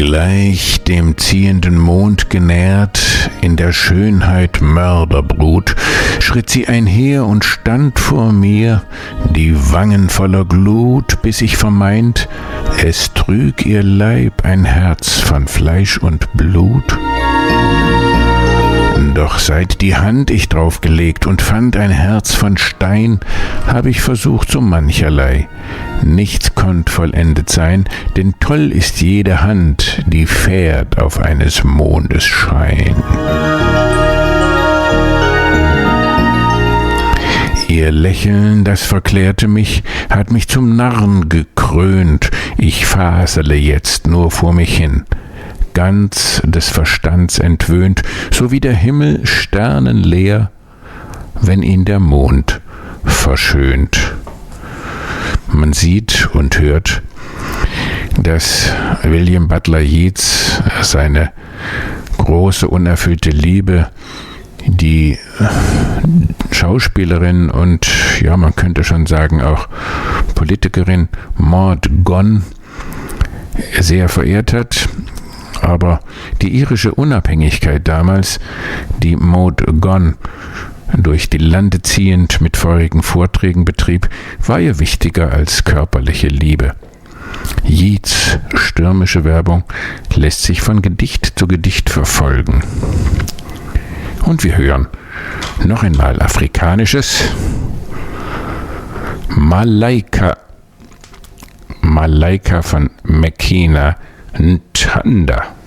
Gleich dem ziehenden Mond genährt, in der Schönheit Mörderbrut, schritt sie einher und stand vor mir, die Wangen voller Glut, bis ich vermeint, es trüg ihr Leib ein Herz von Fleisch und Blut. Doch seit die Hand ich drauf gelegt und fand ein Herz von Stein, hab ich versucht so mancherlei. Nichts konnt vollendet sein, denn toll ist jede Hand, die fährt auf eines Mondes Schein. Ihr Lächeln, das verklärte mich, hat mich zum Narren gekrönt, ich fasele jetzt nur vor mich hin, ganz des Verstands entwöhnt, so wie der Himmel sternenleer, wenn ihn der Mond verschönt. Man sieht und hört, dass William Butler Yeats seine große unerfüllte Liebe, die Schauspielerin und, ja, man könnte schon sagen auch Politikerin Maud Gonne sehr verehrt hat. Aber die irische Unabhängigkeit damals, die Maud Gonne durch die Lande ziehend mit feurigen Vorträgen betrieb, war ihr wichtiger als körperliche Liebe. Yeats' stürmische Werbung lässt sich von Gedicht zu Gedicht verfolgen. Und wir hören noch einmal Afrikanisches. Malaika. Malaika von Mekina Ntanda.